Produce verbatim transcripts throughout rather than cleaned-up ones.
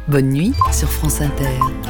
Bonne nuit sur France Inter.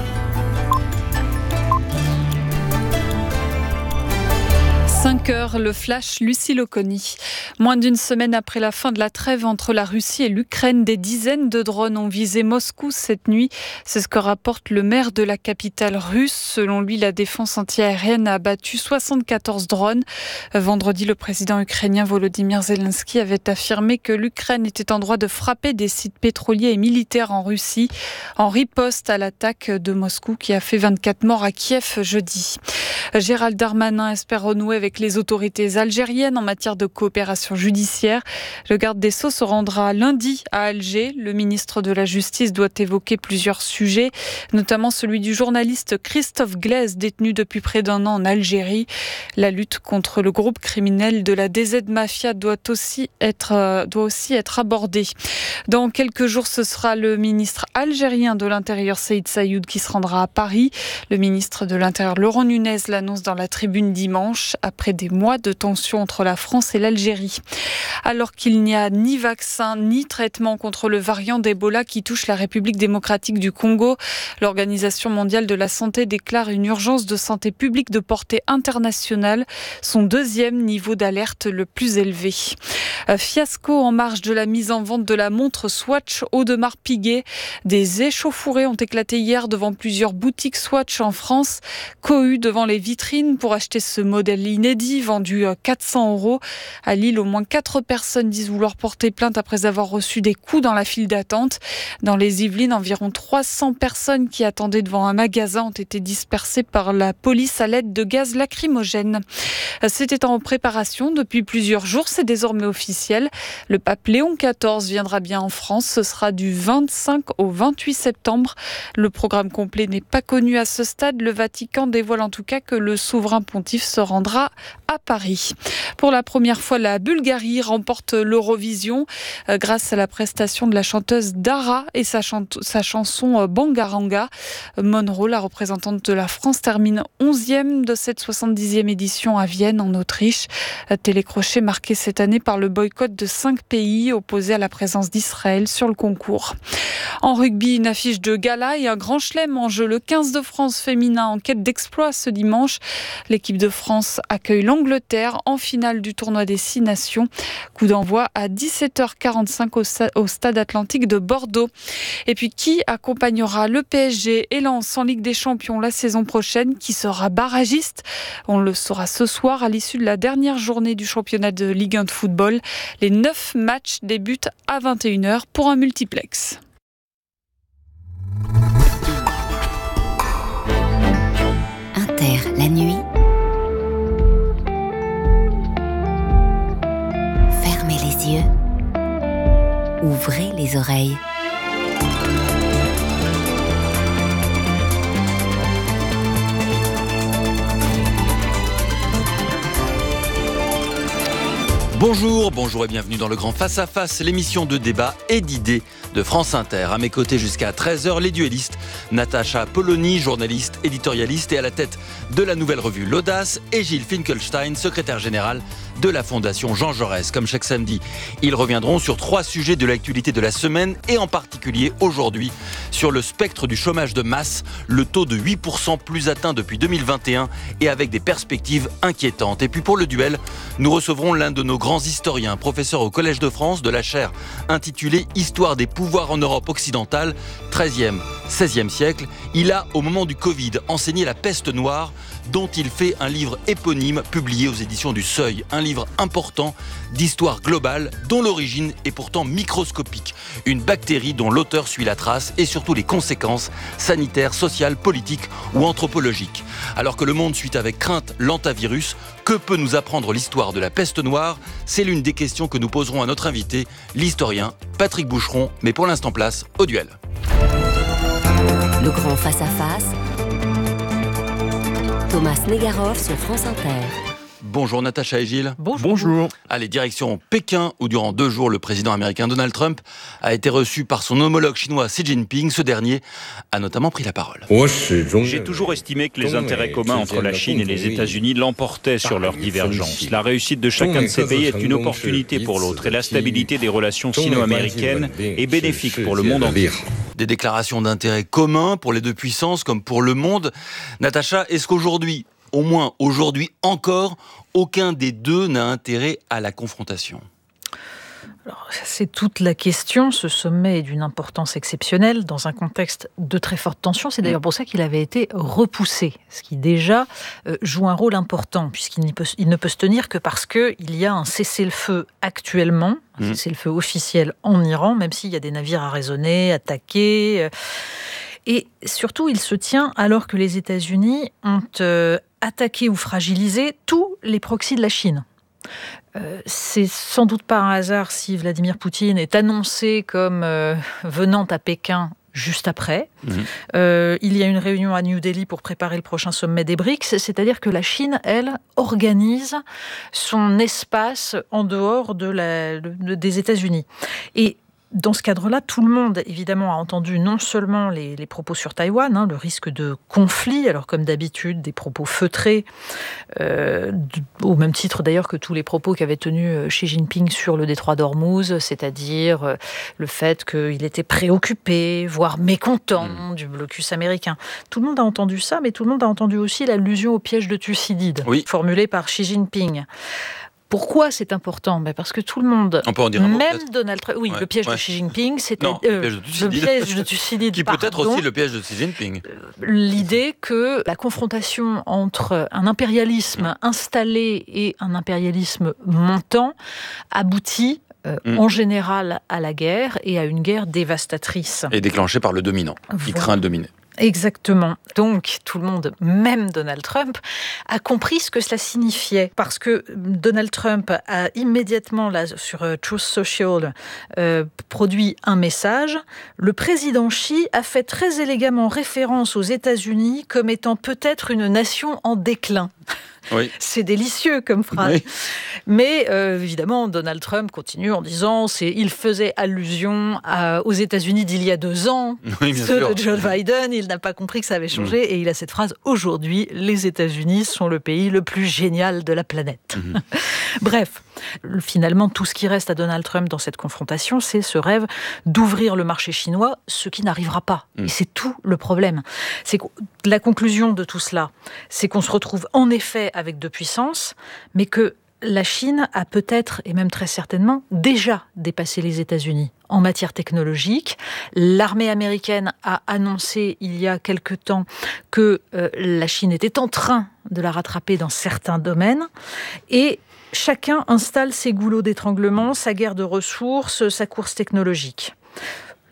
cinq heures, le flash, Lucille Oconi. Moins d'une semaine après la fin de la trêve entre la Russie et l'Ukraine, des dizaines de drones ont visé Moscou cette nuit. C'est ce que rapporte le maire de la capitale russe. Selon lui, la défense antiaérienne a abattu soixante-quatorze drones. Vendredi, le président ukrainien Volodymyr Zelensky avait affirmé que l'Ukraine était en droit de frapper des sites pétroliers et militaires en Russie, en riposte à l'attaque de Moscou qui a fait vingt-quatre morts à Kiev jeudi. Gérald Darmanin espère renouer avec les autorités algériennes en matière de coopération judiciaire. Le garde des Sceaux se rendra lundi à Alger. Le ministre de la Justice doit évoquer plusieurs sujets, notamment celui du journaliste Christophe Glaise, détenu depuis près d'un an en Algérie. La lutte contre le groupe criminel de la D Z Mafia doit aussi être, euh, doit aussi être abordée. Dans quelques jours, ce sera le ministre algérien de l'Intérieur, Saïd Saïoud, qui se rendra à Paris. Le ministre de l'Intérieur, Laurent Nunez, l'annonce dans la Tribune dimanche, après des mois de tension entre la France et l'Algérie. Alors qu'il n'y a ni vaccin ni traitement contre le variant d'Ebola qui touche la République démocratique du Congo, l'Organisation mondiale de la santé déclare une urgence de santé publique de portée internationale, son deuxième niveau d'alerte le plus élevé. Fiasco en marge de la mise en vente de la montre Swatch Audemars-Piguet. Des échauffourées ont éclaté hier devant plusieurs boutiques Swatch en France, cohue devant les vitrines pour acheter ce modèle inédit vendu quatre cents euros. À Lille, au moins quatre personnes disent vouloir porter plainte après avoir reçu des coups dans la file d'attente. Dans les Yvelines, environ trois cents personnes qui attendaient devant un magasin ont été dispersées par la police à l'aide de gaz lacrymogène. C'était en préparation depuis plusieurs jours, c'est désormais officiel. Le pape Léon quatorze viendra bien en France, ce sera du vingt-cinq au vingt-huit septembre. Le programme complet n'est pas connu à ce stade. Le Vatican dévoile en tout cas que le souverain pontife se rendra à Paris. Pour la première fois, la Bulgarie remporte l'Eurovision euh, grâce à la prestation de la chanteuse Dara et sa, chant- sa chanson Bangaranga. Monroe, la représentante de la France, termine onzième de cette soixante-dixième édition à Vienne, en Autriche. Télécrochet marqué cette année par le boycott de cinq pays opposés à la présence d'Israël sur le concours. En rugby, une affiche de gala et un grand chelem en jeu. Le quinze de France féminin en quête d'exploit ce dimanche. L'équipe de France accueille l'Angleterre en finale du tournoi des Six Nations. Coup d'envoi à dix-sept heures quarante-cinq au, au Stade Atlantique de Bordeaux. Et puis, qui accompagnera le P S G et Lens en Ligue des Champions la saison prochaine? Qui sera barragiste? On le saura ce soir à l'issue de la dernière journée du championnat de Ligue un de football. Les neuf matchs débutent à vingt et une heures pour un multiplex. Inter, la nuit. Fermez les yeux. Ouvrez les oreilles. Bonjour, bonjour et bienvenue dans le Grand Face à Face, l'émission de débat et d'idées de France Inter. À mes côtés jusqu'à treize heures, les duellistes Natacha Polony, journaliste, éditorialiste et à la tête de la nouvelle revue L'Audace, et Gilles Finkelstein, secrétaire général de la Fondation Jean Jaurès. Comme chaque samedi, ils reviendront sur trois sujets de l'actualité de la semaine et en particulier aujourd'hui sur le spectre du chômage de masse, le taux de huit pour cent plus atteint depuis deux mille vingt et un et avec des perspectives inquiétantes. Et puis pour le duel, nous recevrons l'un de nos grands historiens, professeur au Collège de France de la chaire intitulée Histoire des pouvoirs en Europe occidentale, treizième, seizième siècle. Il a, au moment du Covid, enseigné la peste noire, dont il fait un livre éponyme publié aux éditions du Seuil. Un livre important d'histoire globale dont l'origine est pourtant microscopique. Une bactérie dont l'auteur suit la trace et surtout les conséquences sanitaires, sociales, politiques ou anthropologiques. Alors que le monde suit avec crainte l'antavirus, que peut nous apprendre l'histoire de la peste noire? C'est l'une des questions que nous poserons à notre invité, l'historien Patrick Boucheron. Mais pour l'instant, place au duel. Le grand face-à-face. Thomas Negaroff sur France Inter. Bonjour Natacha et Gilles. Bonjour. Bonjour. Allez, direction Pékin, où durant deux jours, le président américain Donald Trump a été reçu par son homologue chinois Xi Jinping. Ce dernier a notamment pris la parole. J'ai toujours estimé que les intérêts communs entre la Chine et les États-Unis l'emportaient sur leurs divergences. La réussite de chacun de ces pays est une opportunité pour l'autre, et la stabilité des relations sino-américaines est bénéfique pour le monde entier. des déclarations d'intérêt communs pour les deux puissances comme pour le monde. Natacha, est-ce qu'aujourd'hui, au moins aujourd'hui encore, aucun des deux n'a intérêt à la confrontation ? Alors, c'est toute la question. Ce sommet est d'une importance exceptionnelle dans un contexte de très forte tension. C'est d'ailleurs pour ça qu'il avait été repoussé, ce qui déjà euh, joue un rôle important, puisqu'il ne peut, il ne peut se tenir que parce qu'il y a un cessez-le-feu actuellement, un mmh. cessez-le-feu officiel en Iran, même s'il y a des navires arraisonnés, attaqués. Euh, et surtout, il se tient alors que les États-Unis ont euh, attaqué ou fragilisé tous les proxys de la Chine. Euh, c'est sans doute pas un hasard si Vladimir Poutine est annoncé comme euh, venant à Pékin juste après. Mmh. Euh, il y a une réunion à New Delhi pour préparer le prochain sommet des BRICS, c'est-à-dire que la Chine, elle, organise son espace en dehors de la, de, des États-Unis. Et dans ce cadre-là, tout le monde, évidemment, a entendu non seulement les, les propos sur Taïwan, hein, le risque de conflit, alors comme d'habitude, des propos feutrés, euh, au même titre d'ailleurs que tous les propos qu'avait tenus Xi Jinping sur le détroit d'Ormuz, c'est-à-dire euh, le fait qu'il était préoccupé, voire mécontent mmh. du blocus américain. Tout le monde a entendu ça, mais tout le monde a entendu aussi l'allusion au piège de Thucydide, oui. formulée par Xi Jinping. Pourquoi c'est important ? Ben parce que tout le monde, on peut en dire un mot, même peut-être. Donald Trump, oui, ouais, le piège ouais. de Xi Jinping, c'était non, euh, le piège de Thucydide, le piège de Thucydide qui pardon, peut être aussi le piège de Xi Jinping. L'idée que la confrontation entre un impérialisme mmh. installé et un impérialisme montant aboutit Euh, mmh. en général à la guerre et à une guerre dévastatrice. Et déclenchée par le dominant, voilà. qui craint de dominer. Exactement. Donc, tout le monde, même Donald Trump, a compris ce que cela signifiait. Parce que Donald Trump a immédiatement, là, sur euh, Truth Social, euh, produit un message. Le président Xi a fait très élégamment référence aux États-Unis comme étant peut-être une nation en déclin. Oui. C'est délicieux comme phrase. Oui. Mais euh, évidemment, Donald Trump continue en disant c'est, il faisait allusion à, aux États-Unis d'il y a deux ans, oui, ceux sûr. de Joe Biden. Il n'a pas compris que ça avait changé mmh. et il a cette phrase aujourd'hui, les États-Unis sont le pays le plus génial de la planète. Mmh. Bref, finalement, tout ce qui reste à Donald Trump dans cette confrontation, c'est ce rêve d'ouvrir le marché chinois, ce qui n'arrivera pas. Mmh. Et c'est tout le problème. C'est que la conclusion de tout cela, c'est qu'on se retrouve en effet avec deux puissances, mais que la Chine a peut-être, et même très certainement, déjà dépassé les États-Unis en matière technologique. L'armée américaine a annoncé il y a quelque temps que euh, la Chine était en train de la rattraper dans certains domaines. Et chacun installe ses goulots d'étranglement, sa guerre de ressources, sa course technologique.